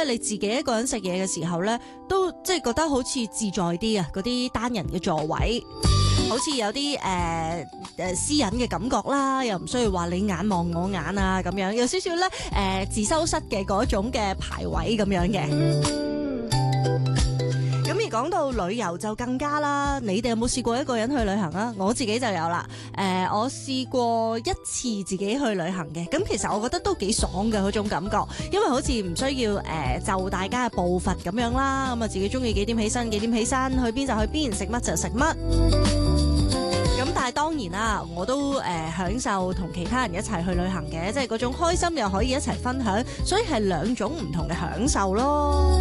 咧，你自己一個人食嘢嘅時候咧，都即係覺得好似自在啲啊！嗰啲單人嘅座位，好似有啲私隱嘅感覺啦，又唔需要話你眼望我眼啊咁樣，有少少咧自修室嘅嗰種嘅排位咁樣嘅。咁而講到旅遊就更加啦，你哋有冇試過一個人去旅行啊？我自己就有啦。我試過一次自己去旅行嘅，咁其實我覺得都幾爽嘅嗰種感覺，因為好似唔需要就大家嘅步伐咁樣啦，咁啊自己中意幾點起身，去邊就去邊，食乜就食乜。咁但係當然啦，我都享受同其他人一齊去旅行嘅，即係嗰種開心又可以一齊分享，所以係兩種唔同嘅享受咯。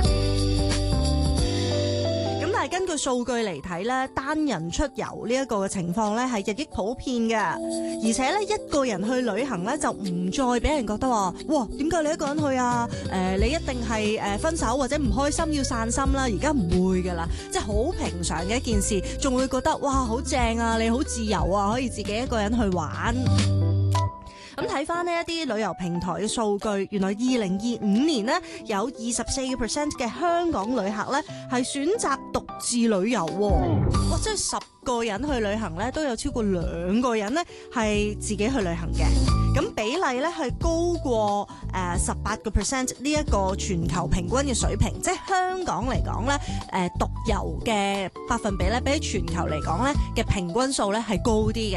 但係根據數據嚟睇咧，單人出遊呢一個嘅情況咧係日益普遍嘅，而且咧一個人去旅行咧就唔再俾人覺得話，哇，點解你一個人去啊？你一定係分手或者唔開心要散心啦，而家唔會噶啦，即係好平常嘅一件事，仲會覺得哇好正啊，你好自由啊，可以自己一個人去玩。咁睇翻呢一啲旅遊平台嘅數據，原來2025年呢有24% 嘅香港旅客呢係選擇獨自旅遊喎。哇！即係10個人去旅行呢，都有超過2個人呢係自己去旅行嘅。咁比例呢係高過18% 呢一個全球平均嘅水平，即係香港嚟講呢，獨遊嘅百分比呢，比起全球嚟講呢嘅平均數呢係高啲嘅。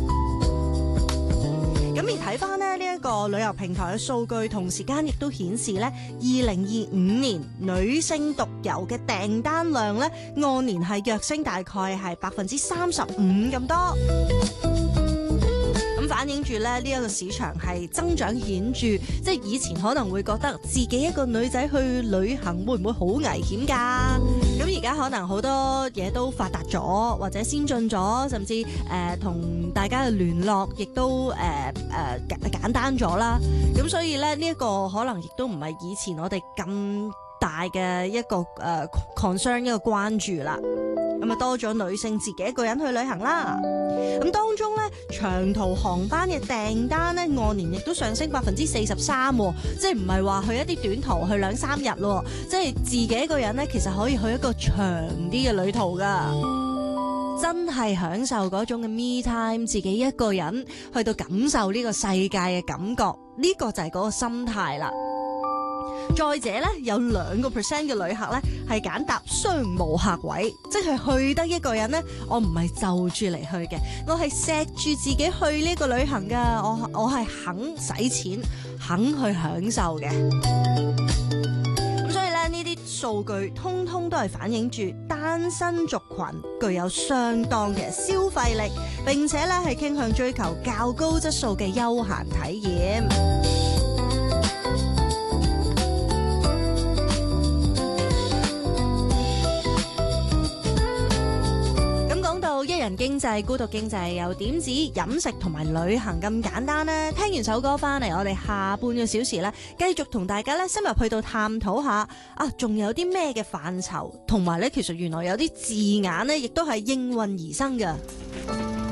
咁而睇翻呢一個旅遊平台嘅數據，同時間亦都顯示咧，2025年女性獨遊嘅訂單量咧，按年係躍升大概係35%咁多。咁反映住咧呢一個市場係增長顯著，即係以前可能會覺得自己一個女仔去旅行會唔會好危險㗎？咁而家可能好多嘢都發達咗，或者先進咗，甚至同大家嘅聯絡亦都簡單咗啦。咁所以咧呢一個可能亦都唔係以前我哋咁大嘅一個concern 一個關注啦。咁啊多咗女性自己一個人去旅行啦。咁當中咧長途航班嘅訂單咧按年亦都上升43%，即係唔係話去一啲短途去2-3日咯，即係自己一個人咧其實可以去一個長啲嘅旅途噶，真係享受嗰種嘅 me time， 自己一個人去到感受呢個世界嘅感覺，呢個就係嗰個心態啦。再者咧，有2% 嘅旅客咧係揀搭商務客位，即係去得一個人咧，我唔係就住嚟去嘅，我係錫住自己去呢個旅行噶，我係肯使錢，肯去享受嘅。咁所以咧呢啲數據通通都係反映住單身族群具有相當嘅消費力，並且咧係傾向追求較高質素嘅休閒體驗。一人經濟、孤獨經濟，又點止飲食同埋旅行咁簡單呢？聽完首歌翻嚟，我哋下半個小時咧，繼續同大家咧深入去到探討下啊，仲有啲咩嘅範疇，同埋咧，其實原來有啲字眼咧，亦都係應運而生嘅。